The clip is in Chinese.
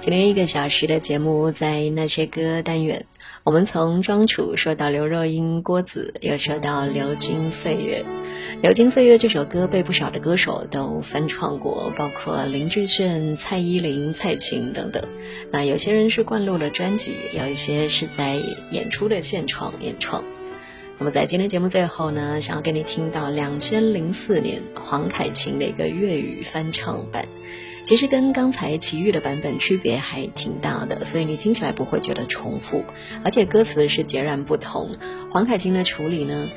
今天1个小时的节目，在那些歌单元，我们从庄楚说到刘若英、郭子，又说到流金岁月。流金岁月这首歌被不少的歌手都翻唱过，包括林志炫、蔡依林、蔡琴等等。那有些人是灌录了专辑，有一些是在演出的现场演唱。那么在今天节目最后呢，想要给你听到2004年黄凯芹的一个粤语翻唱版，其实跟刚才齐豫的版本区别还挺大的，所以你听起来不会觉得重复，而且歌词是截然不同。黄凯芹的处理呢